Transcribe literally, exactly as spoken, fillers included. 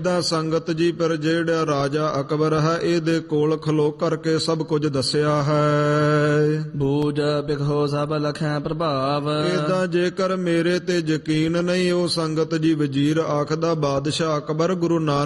ਦਾ ਸੰਗਤ ਜੀ ਪਰ ਜਿਹੜਾ ਰਾਜਾ ਅਕਬਰ ਹੈ ਇਹਦੇ ਕੋਲ ਖਲੋ ਕਰਕੇ ਸਭ ਕੁਝ ਦੱਸਿਆ ਹੈ। ਬੂਝ ਬਿਖੋ ਸਭ ਲਖੈ ਪ੍ਰਭਾਵ। ਇਹਦਾ ਜੇਕਰ ਮੇਰੇ ਤੇ ਯਕੀਨ ਨਹੀਂ ਉਹ ਸੰਗਤ ਜੀ ਵਜ਼ੀਰ ਆਖਦਾ ਬਾਦਸ਼ਾਹ ਅਕਬਰ ਗੁਰੂ ਨਾਨਕ